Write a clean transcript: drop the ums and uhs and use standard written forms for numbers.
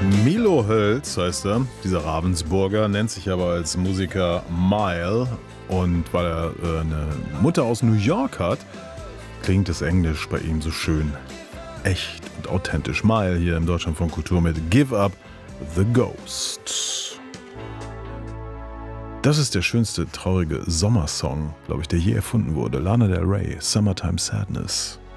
Milo Hölz heißt er, dieser Ravensburger, nennt sich aber als Musiker Mile. Und weil er eine Mutter aus New York hat, klingt das Englisch bei ihm so schön echt und authentisch. Mile hier im Deutschlandfunk Kultur mit Give Up the Ghost. Das ist der schönste traurige Sommersong, glaube ich, der je erfunden wurde. Lana Del Rey, Summertime Sadness.